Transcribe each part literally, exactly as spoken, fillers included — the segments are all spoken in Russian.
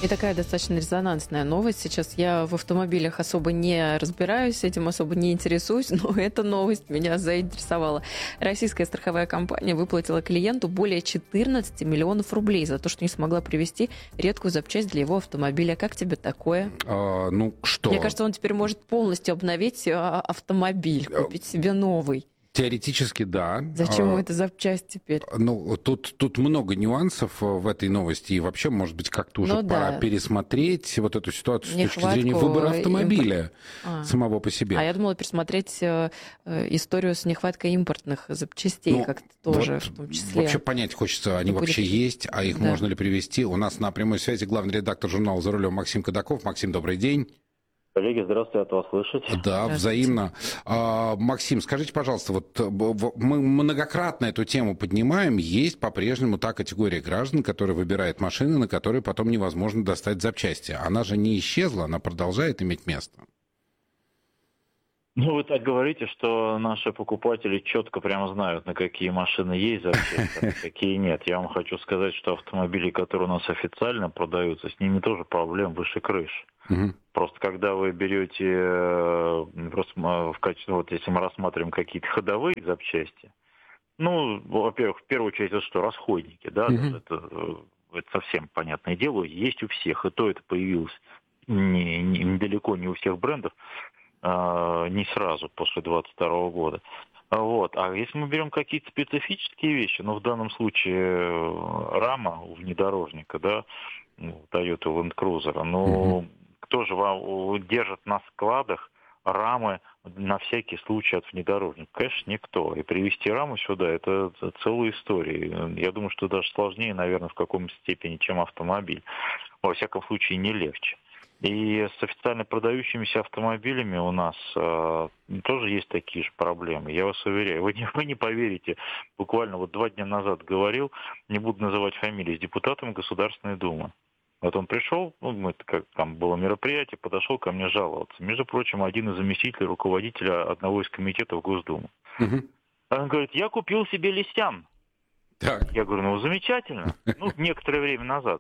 И такая достаточно резонансная новость. Сейчас я в автомобилях особо не разбираюсь, этим особо не интересуюсь, но эта новость меня заинтересовала. Российская страховая компания выплатила клиенту более четырнадцать миллионов рублей за то, что не смогла привезти редкую запчасть для его автомобиля. Как тебе такое? А, ну, что? Мне кажется, он теперь может полностью обновить автомобиль, купить себе новый. Теоретически, да. Зачем ему эта запчасть теперь? Ну, тут, тут много нюансов в этой новости, и вообще, может быть, как-то уже Ну, пора да. пересмотреть вот эту ситуацию Нехватку с точки зрения выбора автомобиля импорт... а. самого по себе. А я думала пересмотреть э, историю с нехваткой импортных запчастей, Ну, как-то тоже, вот в том числе. Вообще понять хочется, они Это вообще будет... есть, а их да. можно ли привезти? У нас на прямой связи главный редактор журнала «За рулем» Максим Кадаков. Максим, добрый день. Коллеги, здравствуйте, рад вас слышать. Да, взаимно. А, Максим, скажите, пожалуйста, вот мы многократно эту тему поднимаем, есть по-прежнему та категория граждан, которая выбирает машины, на которые потом невозможно достать запчасти. Она же не исчезла, она продолжает иметь место. Ну, вы так говорите, что наши покупатели четко прямо знают, на какие машины есть запчасти, а на какие нет. Я вам хочу сказать, что автомобили, которые у нас официально продаются, с ними тоже проблем выше крыши. Угу. Просто когда вы берете, просто в качестве, вот если мы рассматриваем какие-то ходовые запчасти, ну, во-первых, в первую очередь, это что, расходники, да, угу. это, это совсем понятное дело, есть у всех, и то это появилось не, не, недалеко не у всех брендов, не сразу, после двадцать второго года. Вот. А если мы берем какие-то специфические вещи, ну, в данном случае рама у внедорожника, да, Toyota Land Cruiser, ну, mm-hmm. кто же вам держит на складах рамы на всякий случай от внедорожника? Конечно, никто. И привезти раму сюда, это целая история. Я думаю, что даже сложнее, наверное, в каком-то степени, чем автомобиль. Во всяком случае, не легче. И с официально продающимися автомобилями у нас э, тоже есть такие же проблемы. Я вас уверяю, вы не, вы не поверите, буквально вот два дня назад говорил, не буду называть фамилии, с депутатом Государственной Думы. Вот он пришел, ну, мы, как, там было мероприятие, подошел ко мне жаловаться. Между прочим, один из заместителей руководителя одного из комитетов Госдумы. Угу. Он говорит, я купил себе Лисян. Так. Я говорю, ну замечательно. Ну, некоторое время назад.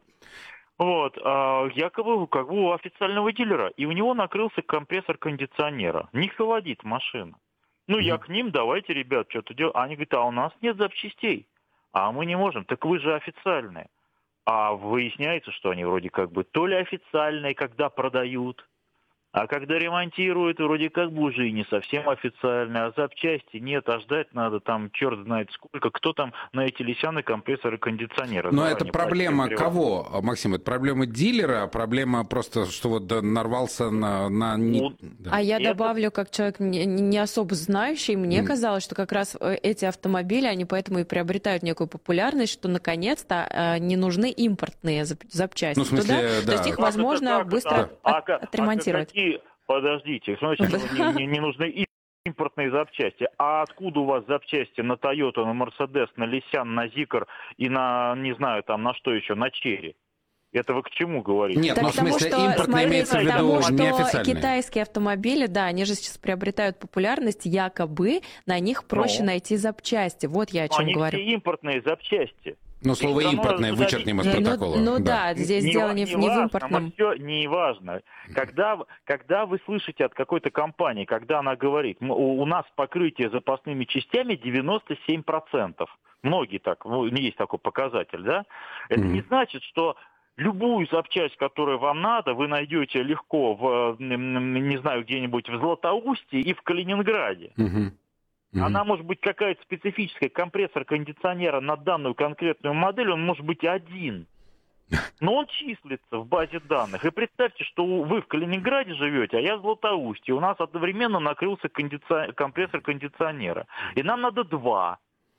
Вот, а, якобы как бы у официального дилера, и у него накрылся компрессор кондиционера. Не холодит машина. Ну, mm-hmm. я к ним, давайте, ребят, что-то делать. Они говорят, а у нас нет запчастей. А мы не можем. Так вы же официальные. А выясняется, что они вроде как бы то ли официальные, когда продают, а когда ремонтируют, вроде как бы уже и не совсем официально, а запчасти нет, а ждать надо там черт знает сколько. Кто там на эти лисяны компрессоры кондиционера? Но это проблема кого, Максим? Это проблема дилера, проблема просто, что вот нарвался на... на... Ну, да. А я это... добавлю, как человек не, не особо знающий, мне mm. казалось, что как раз эти автомобили, они поэтому и приобретают некую популярность, что наконец-то не нужны импортные запчасти. Ну, в смысле, туда, да. То есть их возможно как, быстро а, от, а, отремонтировать. А какие... Подождите, значит, не, не, не нужны импортные запчасти. А откуда у вас запчасти на Toyota, на Mercedes, на Nissan, на Zikr и на, не знаю, там, на что еще, на Cherry? Это вы к чему говорите? Нет, так ну в смысле что, импортные смотрите, имеется в виду потому, что неофициальные. Китайские автомобили, да, они же сейчас приобретают популярность, якобы на них проще ну, найти запчасти. Вот я о чем они говорю. Они все импортные запчасти. Но слово «импортное» вычеркнем из протокола. Ну, ну да, да, здесь не, дело не, не, не важно, в импортном. Все не важно. Когда, когда вы слышите от какой-то компании, когда она говорит, у, у нас покрытие запасными частями девяносто семь процентов. Многие так, ну, есть такой показатель, да? Это mm-hmm. не значит, что любую запчасть, которую вам надо, вы найдете легко в, не знаю, где-нибудь в Златоусте и в Калининграде. Mm-hmm. Она может быть какая-то специфическая, компрессор кондиционера на данную конкретную модель, он может быть один. Но он числится в базе данных. И представьте, что вы в Калининграде живете, а я в Златоусте. У нас одновременно накрылся кондици... компрессор кондиционера. И нам надо два.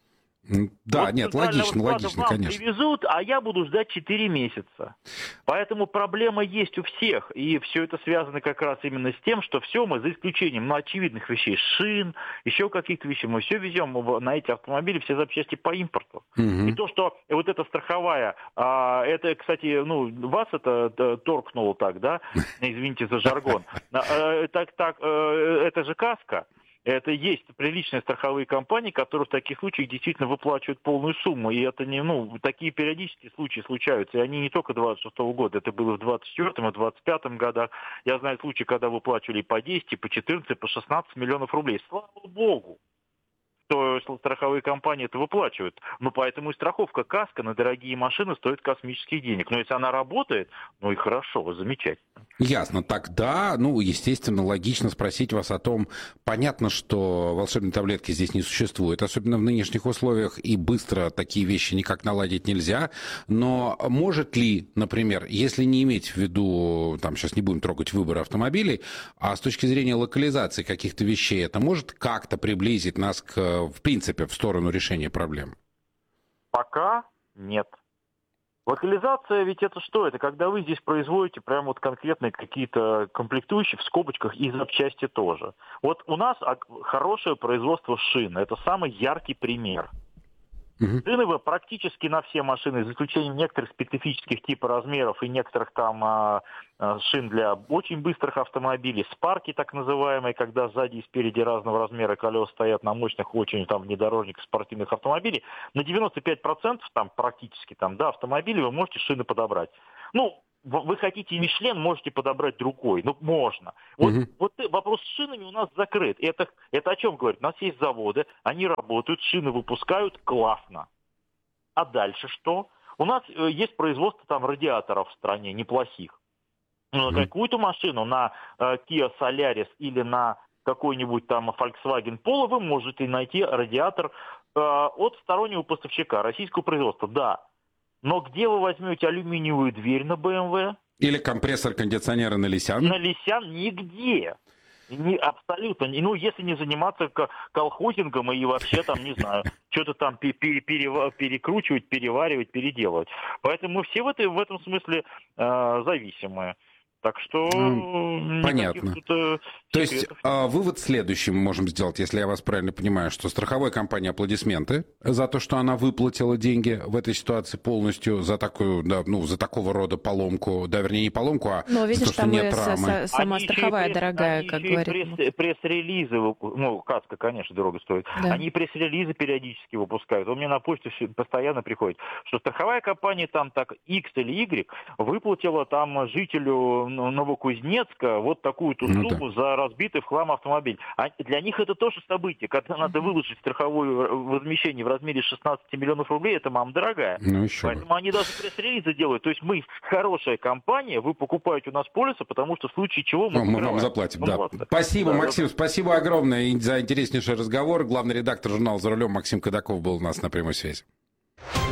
Да, вот нет, логично, логично, вам конечно. привезут, а я буду ждать четыре месяца. Поэтому проблема есть у всех. И все это связано как раз именно с тем, что все мы, за исключением ну, очевидных вещей, шин, еще каких-то вещей, мы все везем на эти автомобили, все запчасти по импорту. Угу. И то, что вот эта страховая, это, кстати, ну, вас это торкнуло так, да? Извините за жаргон. Так, так, это же каска. Это есть приличные страховые компании, которые в таких случаях действительно выплачивают полную сумму. И это не, ну, такие периодические случаи случаются. И они не только двадцать шестого года, это было в двадцать четвёртом и двадцать пятом годах. Я знаю случаи, когда выплачивали по десять, по четырнадцать, по шестнадцать миллионов рублей. Слава богу, что страховые компании это выплачивают. Ну, поэтому и страховка КАСКО на дорогие машины стоит космических денег. Но если она работает, ну и хорошо, замечательно. Ясно. Тогда, ну, естественно, логично спросить вас о том, понятно, что волшебной таблетки здесь не существует, особенно в нынешних условиях, и быстро такие вещи никак наладить нельзя, но может ли, например, если не иметь в виду, там, сейчас не будем трогать выбор автомобилей, а с точки зрения локализации каких-то вещей, это может как-то приблизить нас к, в принципе, в сторону решения проблем? Пока нет. Локализация ведь это что? Это когда вы здесь производите прям вот конкретные какие-то комплектующие, в скобочках, и запчасти тоже. Вот у нас хорошее производство шин. Это самый яркий пример. Угу. Шины практически на все машины, за исключением некоторых специфических типов размеров и некоторых там а, а, шин для очень быстрых автомобилей, спарки так называемые, когда сзади и спереди разного размера колеса стоят на мощных очень там внедорожниках спортивных автомобилей, на девяносто пять процентов там практически там, да, автомобилей вы можете шины подобрать. Ну, вы хотите Мишлен, можете подобрать другой. Ну, можно. Вот, угу. вот вопрос с шинами у нас закрыт. Это, это о чем говорит? У нас есть заводы, они работают, шины выпускают, классно. А дальше что? У нас есть производство там радиаторов в стране, неплохих. Но угу. какую-то машину на э, Kia Solaris или на какой-нибудь там Volkswagen Polo вы можете найти радиатор э, от стороннего поставщика, российского производства, да. Но где вы возьмете алюминиевую дверь на бэ эм вэ? Или компрессор кондиционера на Лисян? На Лисян нигде. Не, абсолютно. Ну, если не заниматься колхозингом и вообще там, не знаю, что-то там пере, пере, перекручивать, переваривать, переделывать. Поэтому мы все в, этой, в этом смысле э, зависимые. Так что... Понятно. То есть а, вывод следующий мы можем сделать, если я вас правильно понимаю, что страховой компании аплодисменты за то, что она выплатила деньги в этой ситуации полностью за такую, да, ну, за такого рода поломку, да, вернее, не поломку, а но, видишь, за то, что нет травмы. Сама страховая пресс, дорогая, как говорится. Пресс, пресс-релизы, ну, КАСКО, конечно, дорого стоит. Да. Они пресс-релизы периодически выпускают. У меня на почту постоянно приходит, что страховая компания там так X или Y выплатила там жителю Новокузнецка вот такую-то ну, сумму да. за разбитый в хлам автомобиль. А для них это тоже событие. Когда надо выложить страховое возмещение в размере шестнадцать миллионов рублей, это мама дорогая. Ну, еще Поэтому бы. они даже пресс-релизы делают. То есть мы хорошая компания, вы покупаете у нас полисы, потому что в случае чего мы... Ну, мы вам заплатим, ну, да. Вот. Спасибо, да, Максим, да. спасибо огромное за интереснейший разговор. Главный редактор журнала «За рулем» Максим Кадаков был у нас на прямой связи.